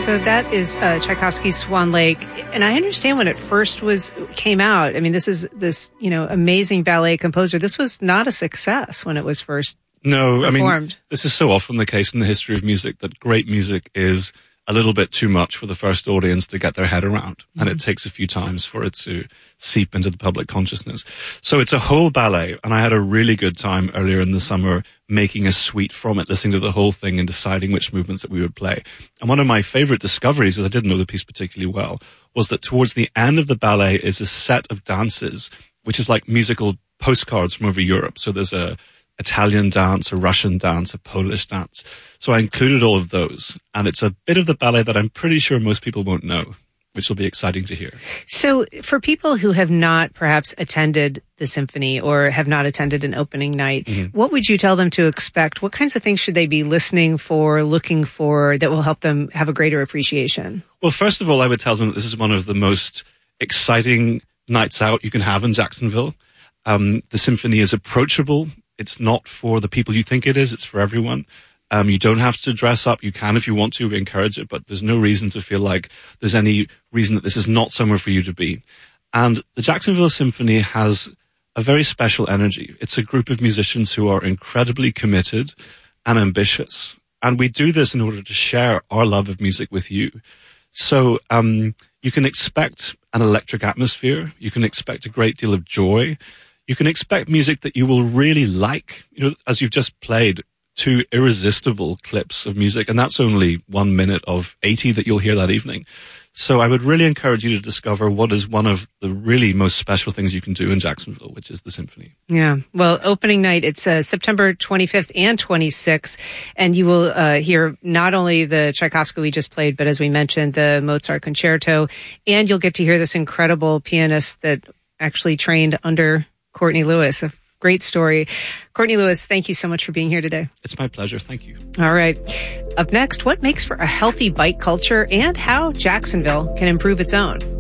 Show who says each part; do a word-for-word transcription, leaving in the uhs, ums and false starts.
Speaker 1: So that is uh, Tchaikovsky's Swan Lake, and I understand when it first was came out. I mean, this is this you know amazing ballet composer. This was not a success when it was first
Speaker 2: no.
Speaker 1: performed.
Speaker 2: I mean, this is so often the case in the history of music that great music is a little bit too much for the first audience to get their head around, mm-hmm. and it takes a few times for it to seep into the public consciousness. So it's a whole ballet, and I had a really good time earlier in the summer making a suite from it, listening to the whole thing and deciding which movements that we would play. And one of my favorite discoveries, because I didn't know the piece particularly well, was that towards the end of the ballet is a set of dances, which is like musical postcards from over Europe. So there's a Italian dance, a Russian dance, a Polish dance. So I included all of those. And it's a bit of the ballet that I'm pretty sure most people won't know, which will be exciting to hear.
Speaker 1: So for people who have not perhaps attended the symphony or have not attended an opening night, mm-hmm. what would you tell them to expect? What kinds of things should they be listening for, looking for, that will help them have a greater appreciation?
Speaker 2: Well, first of all, I would tell them that this is one of the most exciting nights out you can have in Jacksonville. Um, the symphony is approachable. It's not for the people you think it is. It's for everyone. Um, you don't have to dress up. You can if you want to. We encourage it, but there's no reason to feel like there's any reason that this is not somewhere for you to be. And the Jacksonville Symphony has a very special energy. It's a group of musicians who are incredibly committed and ambitious. And we do this in order to share our love of music with you. So um, you can expect an electric atmosphere. You can expect a great deal of joy. You can expect music that you will really like. You know, as you've just played two irresistible clips of music, and that's only one minute of eighty that you'll hear that evening. So I would really encourage you to discover what is one of the really most special things you can do in Jacksonville, which is the symphony.
Speaker 1: Yeah. Well, opening night, it's uh, September twenty-fifth and twenty-sixth, and you will uh, hear not only the Tchaikovsky we just played, but as we mentioned, the Mozart Concerto, and you'll get to hear this incredible pianist that actually trained under Courtney Lewis. A great story. Courtney Lewis, thank you so much for being here today.
Speaker 2: It's my pleasure. Thank you.
Speaker 1: All right. Up next, what makes for a healthy bike culture and how Jacksonville can improve its own.